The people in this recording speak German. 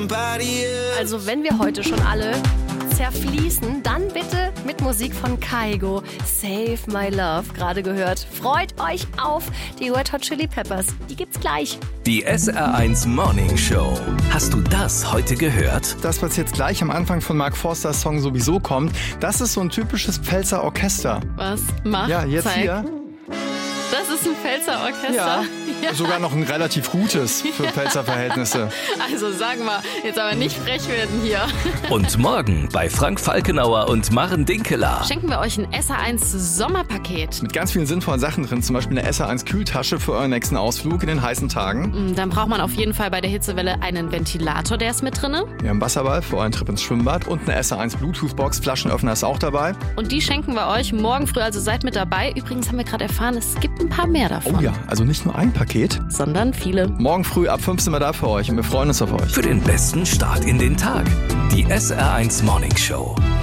Also wenn wir heute schon alle zerfließen, dann bitte mit Musik von Kygo. Save My Love, gerade gehört. Freut euch auf die Red Hot Chili Peppers. Die gibt's gleich. Die SR1 Morning Show. Hast du das heute gehört? Das, was jetzt gleich am Anfang von Mark Forsters Song sowieso kommt, das ist so ein typisches Pfälzer Orchester. Was? Mach, Ja, jetzt zeig. hier. Das ist ein Pfälzer Orchester. Ja, sogar noch ein relativ gutes für Pfälzer Verhältnisse. Also sagen wir, jetzt aber nicht frech werden hier. Und morgen bei Frank Falkenauer und Maren Dinkeler. Schenken wir euch ein SR1 Sommerpaket. Mit ganz vielen sinnvollen Sachen drin, zum Beispiel eine SR1 Kühltasche für euren nächsten Ausflug in den heißen Tagen. Dann braucht man auf jeden Fall bei der Hitzewelle einen Ventilator, der ist mit drin. Wir haben Wasserball für euren Trip ins Schwimmbad und eine SR1 Bluetooth-Box, Flaschenöffner ist auch dabei. Und die schenken wir euch morgen früh, also seid mit dabei. Übrigens haben wir gerade erfahren, es gibt ein paar mehr davon. Oh ja, also nicht nur ein Paket, sondern viele. Morgen früh ab 5 sind wir da für euch und wir freuen uns auf euch. Für den besten Start in den Tag. Die SR1 Morning Show.